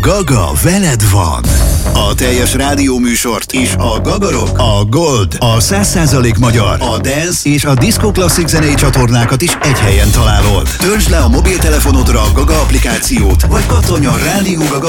Gaga veled van. A teljes rádióműsort és a Gaga Rock, a Gold, a 100% magyar, a Dance és a Disco Classic zenei csatornákat is egy helyen találod. Töltsd le a mobiltelefonodra a Gaga applikációt, vagy kattanj a Rádió Gaga